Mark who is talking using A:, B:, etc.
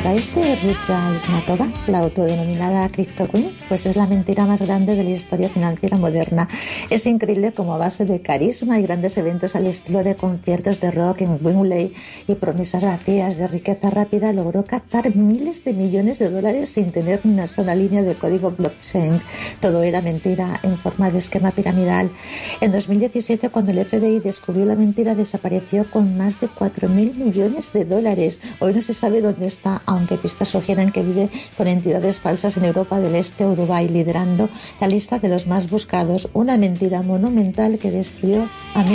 A: Para Rucha Ignatova, la autodenominada Crypto Queen, pues es la mentira más grande de la historia financiera moderna. Es increíble cómo a base de carisma y grandes eventos al estilo de conciertos de rock en Wembley y promesas vacías de riqueza rápida logró captar miles de millones de dólares sin tener ni una sola línea de código blockchain. Todo era mentira en forma de esquema piramidal. En 2017, cuando el FBI descubrió la mentira, desapareció con más de 4.000 millones de dólares. Hoy no se sabe dónde está, aunque pistas sugieran que vive con entidades falsas en Europa del Este o Dubái, liderando la lista de los más buscados. Una mentira monumental que destruyó a